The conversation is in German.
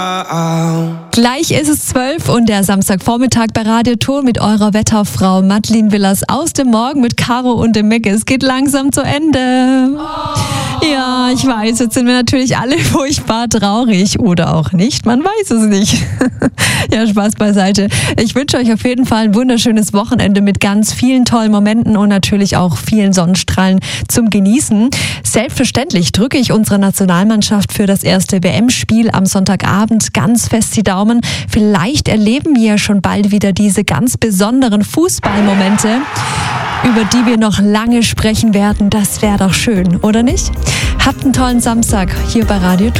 Gleich ist es 12 und der Samstagvormittag bei Radio Ton mit eurer Wetterfrau Madeleine Willers aus dem Morgen mit Caro und dem Mecke. Es geht langsam zu Ende. Ja, ich weiß, jetzt sind wir natürlich alle furchtbar traurig oder auch nicht, man weiß es nicht. Ja, Spaß beiseite. Ich wünsche euch auf jeden Fall ein wunderschönes Wochenende mit ganz vielen tollen Momenten und natürlich auch vielen Sonnenstrahlen zum Genießen. Selbstverständlich drücke ich unserer Nationalmannschaft für das erste WM-Spiel am Sonntagabend ganz fest die Daumen. Vielleicht erleben wir ja schon bald wieder diese ganz besonderen Fußballmomente, über die wir noch lange sprechen werden. Das wäre doch schön, oder nicht? Habt einen tollen Samstag hier bei Radio Ton.